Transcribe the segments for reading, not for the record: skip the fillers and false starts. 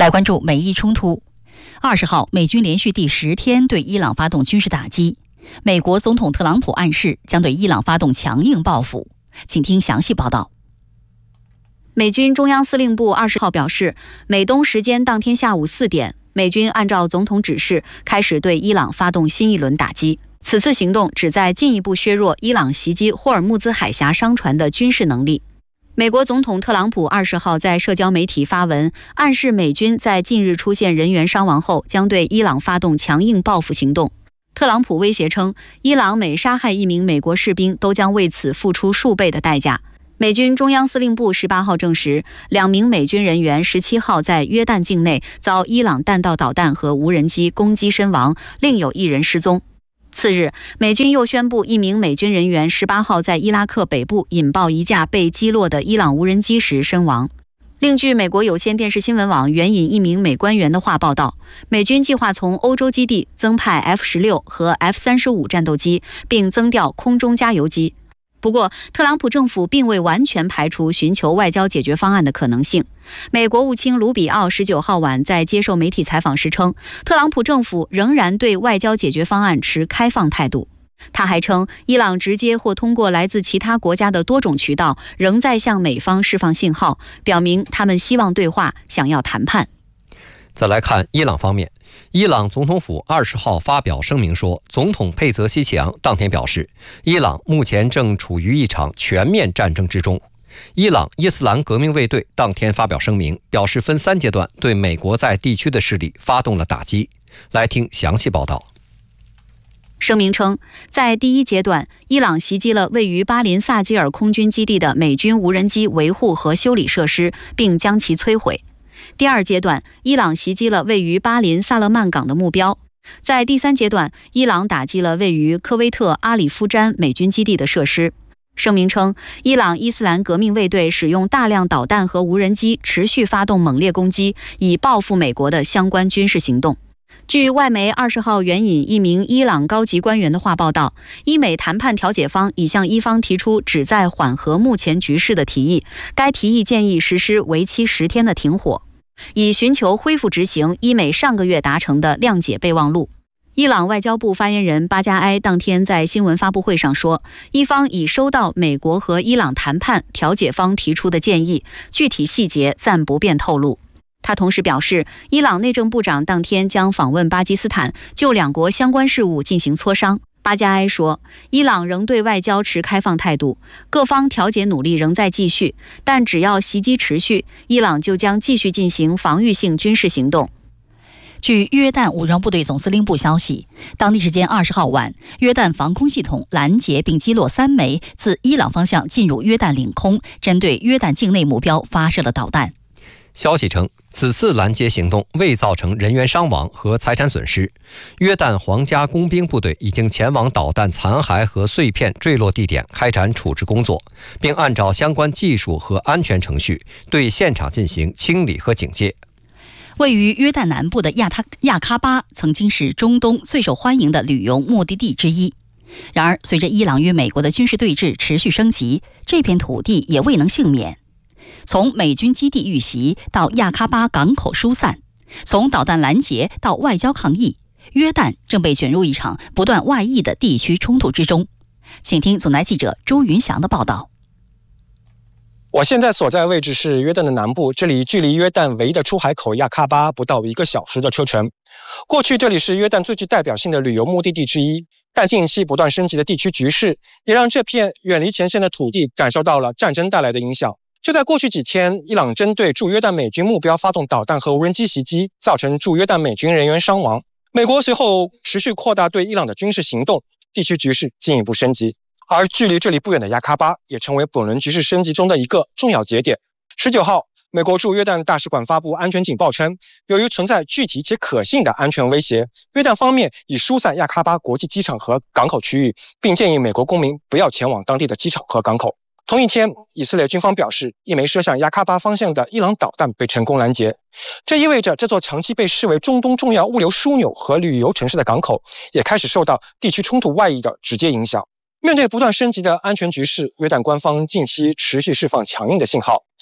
来关注美伊冲突。20号，美军连续第10天对伊朗发动军事打击。美国总统特朗普暗示将对伊朗发动强硬报复。请听详细报道。 美军中央司令部20号表示，美东时间当天下午4点，美军按照总统指示开始对伊朗发动新一轮打击。此次行动旨在进一步削弱伊朗袭击霍尔木兹海峡商船的军事能力。美国总统特朗普20号在社交媒体发文，暗示美军在近日出现人员伤亡后，将对伊朗发动强硬报复行动。特朗普威胁称，伊朗每杀害1名美国士兵，都将为此付出数倍的代价。美军中央司令部18号证实，2名美军人员17号在约旦境内遭伊朗弹道导弹和无人机攻击身亡，另有1人失踪。次日，美军又宣布1名美军人员18号在伊拉克北部引爆一架被击落的伊朗无人机时身亡。另据美国有线电视新闻网援引1名美官员的话报道，美军计划从欧洲基地增派 F-16和 F-35战斗机，并增调空中加油机。不过，特朗普政府并未完全排除寻求外交解决方案的可能性。美国务卿卢比奥19号晚在接受媒体采访时称，特朗普政府仍然对外交解决方案持开放态度。他还称，伊朗直接或通过来自其他国家的多种渠道，仍在向美方释放信号，表明他们希望对话，想要谈判。 再来看伊朗方面，伊朗总统府20号发表声明说，总统佩泽西奇扬当天表示，伊朗目前正处于一场全面战争之中。伊朗伊斯兰革命卫队当天发表声明，表示分3阶段对美国在地区的势力发动了打击。来听详细报道。 声明称，在第1阶段，伊朗袭击了位于巴林萨基尔空军基地的美军无人机维护和修理设施，并将其摧毁。第2阶段，伊朗袭击了位于巴林萨勒曼港的目标。在第3阶段，伊朗打击了位于科威特阿里夫詹美军基地的设施。声明称，伊朗伊斯兰革命卫队使用大量导弹和无人机持续发动猛烈攻击，以报复美国的相关军事行动。据外媒20号援引1名伊朗高级官员的话报道，伊美谈判调解方已向伊方提出旨在缓和目前局势的提议，该提议建议实施为期10天的停火，以寻求恢复执行伊美上个月达成的谅解备忘录。伊朗外交部发言人巴加埃当天在新闻发布会上说，伊方已收到美国和伊朗谈判调解方提出的建议，具体细节暂不便透露。他同时表示，伊朗内政部长当天将访问巴基斯坦，就2国相关事务进行磋商。巴加埃说，伊朗仍对外交持开放态度，各方调解努力仍在继续，但只要袭击持续，伊朗就将继续进行防御性军事行动。 据约旦武装部队总司令部消息，当地时间20号晚，约旦防空系统拦截并击落3枚自伊朗方向进入约旦领空，针对约旦境内目标发射了导弹。 消息称，此次拦截行动未造成人员伤亡和财产损失。约旦皇家工兵部队已经前往导弹残骸和碎片坠落地点开展处置工作，并按照相关技术和安全程序对现场进行清理和警戒。 位于约旦南部的亚喀巴曾经是中东最受欢迎的旅游目的地之一。然而，随着伊朗与美国的军事对峙持续升级，这片土地也未能幸免。从美军基地遇袭到亚喀巴港口疏散，从导弹拦截到外交抗议，约旦正被卷入一场不断外溢的地区冲突之中。请听总台记者朱云祥的报道。 我现在所在位置是约旦的南部，这里距离约旦唯一的出海口亚喀巴不到1个小时的车程。过去这里是约旦最具代表性的旅游目的地之一，但近期不断升级的地区局势也让这片远离前线的土地感受到了战争带来的影响。就在过去几天，伊朗针对驻约旦美军目标发动导弹和无人机袭击，造成驻约旦美军人员伤亡。美国随后持续扩大对伊朗的军事行动，地区局势进一步升级。而距离这里不远的亚喀巴也成为本轮局势升级中的一个重要节点。19号，美国驻约旦大使馆发布安全警报称，由于存在具体且可信的安全威胁，约旦方面已疏散亚喀巴国际机场和港口区域，并建议美国公民不要前往当地的机场和港口。同一天，以色列军方表示，一枚射向亚喀巴方向的伊朗导弹被成功拦截。这意味着这座长期被视为中东重要物流枢纽和旅游城市的港口，也开始受到地区冲突外溢的直接影响。面对不断升级的安全局势，约旦官方近期持续释放强硬的信号。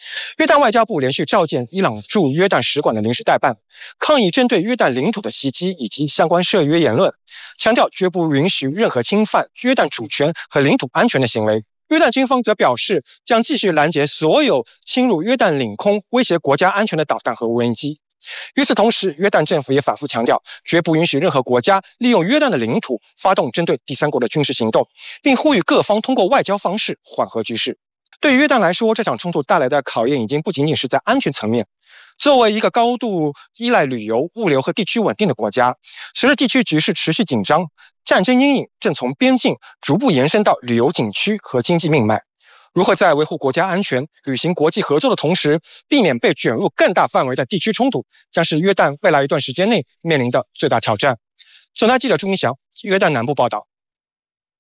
约旦外交部连续召见伊朗驻约旦使馆的临时代办，抗议针对约旦领土的袭击以及相关涉约言论，强调绝不允许任何侵犯约旦主权和领土安全的行为。约旦军方则表示，将继续拦截所有侵入约旦领空、威胁国家安全的导弹和无人机。与此同时，约旦政府也反复强调，绝不允许任何国家利用约旦的领土发动针对第三国的军事行动，并呼吁各方通过外交方式缓和局势。对于约旦来说，这场冲突带来的考验已经不仅仅是在安全层面。作为一个高度依赖旅游、物流和地区稳定的国家，随着地区局势持续紧张，战争阴影正从边境逐步延伸到旅游景区和经济命脉。如何在维护国家安全、履行国际合作的同时，避免被卷入更大范围的地区冲突，将是约旦未来一段时间内面临的最大挑战。总台记者朱明祥，约旦南部报道。